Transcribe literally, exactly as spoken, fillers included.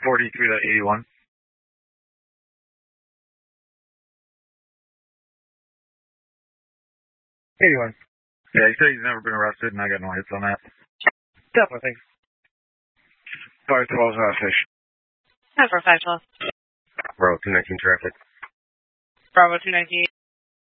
forty-three eighty-one. eighty-one. Yeah, he said he's never been arrested, and I got no hits on that. Definitely, thanks. five twelve is fish. Five for five twelve. Bravo two nineteen traffic. Bravo two nineteen.